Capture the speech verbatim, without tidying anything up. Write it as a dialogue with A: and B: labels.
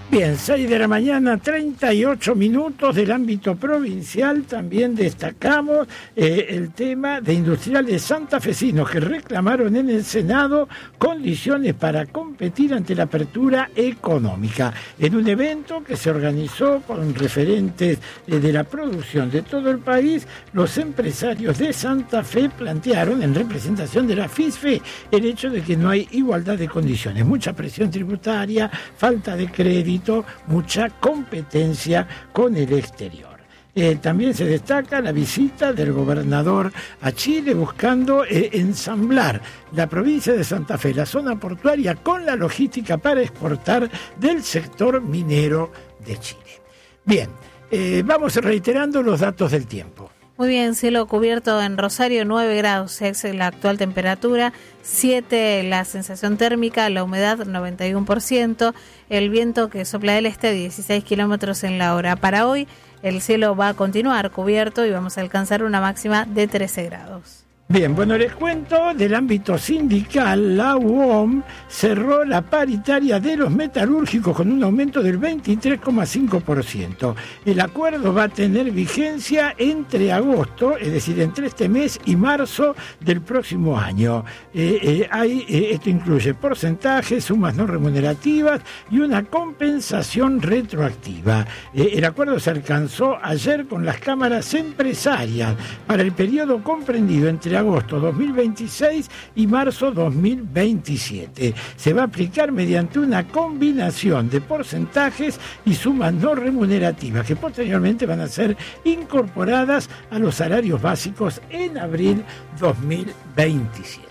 A: Bien, seis de la mañana, treinta y ocho minutos del ámbito provincial. También destacamos eh, el tema de industriales santafesinos que reclamaron en el Senado condiciones para competir ante la apertura económica. En un evento que se organizó con referentes eh, de la producción de todo el país, los empresarios de Santa Fe plantearon en representación de la FISFE el hecho de que no hay igualdad de condiciones, mucha presión tributaria, falta de crédito, mucha competencia con el exterior. Eh, también se destaca la visita del gobernador a Chile buscando eh, ensamblar la provincia de Santa Fe, la zona portuaria, con la logística para exportar del sector minero de Chile. Bien, eh, vamos reiterando los datos del tiempo.
B: Muy bien, cielo cubierto en Rosario, nueve grados es la actual temperatura, siete la sensación térmica, la humedad noventa y uno por ciento, el viento que sopla del este dieciséis kilómetros en la hora. Para hoy el cielo va a continuar cubierto y vamos a alcanzar una máxima de trece grados.
A: Bien, bueno, les cuento del ámbito sindical. La U O M cerró la paritaria de los metalúrgicos con un aumento del veintitrés coma cinco por ciento. El acuerdo va a tener vigencia entre agosto, es decir, entre este mes y marzo del próximo año. Eh, eh, hay, eh, esto incluye porcentajes, sumas no remunerativas y una compensación retroactiva. Eh, el acuerdo se alcanzó ayer con las cámaras empresarias para el periodo comprendido entre agosto dos mil veintiséis y marzo dos mil veintisiete. Se va a aplicar mediante una combinación de porcentajes y sumas no remunerativas que posteriormente van a ser incorporadas a los salarios básicos en abril dos mil veintisiete.